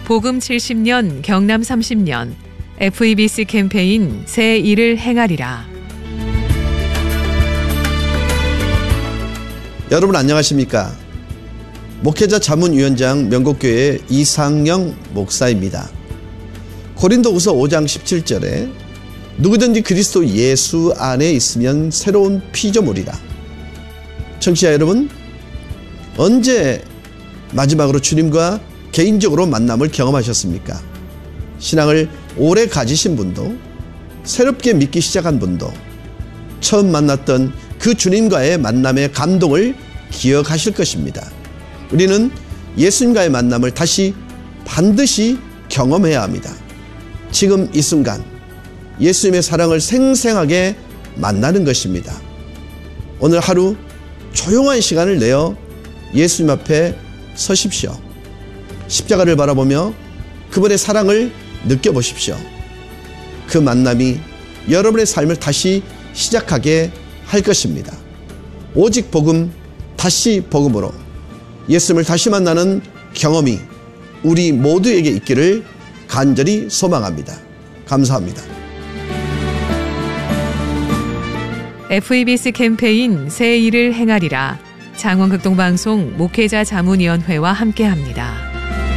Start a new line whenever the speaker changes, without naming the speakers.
복음 70년 경남 30년 FEBC 캠페인 새 일을 행하리라.
여러분 안녕하십니까? 목회자 자문위원장 명곡교회 이상영 목사입니다. 고린도후서 5장 17절에 누구든지 그리스도 예수 안에 있으면 새로운 피조물이라. 청취자 여러분, 언제 마지막으로 주님과 개인적으로 만남을 경험하셨습니까? 신앙을 오래 가지신 분도, 새롭게 믿기 시작한 분도 처음 만났던 그 주님과의 만남의 감동을 기억하실 것입니다. 우리는 예수님과의 만남을 다시 반드시 경험해야 합니다. 지금 이 순간 예수님의 사랑을 생생하게 만나는 것입니다. 오늘 하루 조용한 시간을 내어 예수님 앞에 서십시오. 십자가를 바라보며 그분의 사랑을 느껴보십시오. 그 만남이 여러분의 삶을 다시 시작하게 할 것입니다. 오직 복음, 다시 복음으로 예수님을 다시 만나는 경험이 우리 모두에게 있기를 간절히 소망합니다. 감사합니다.
FEBC 캠페인 새 일을 행하리라. 장원극동방송 목회자 자문위원회와 함께합니다.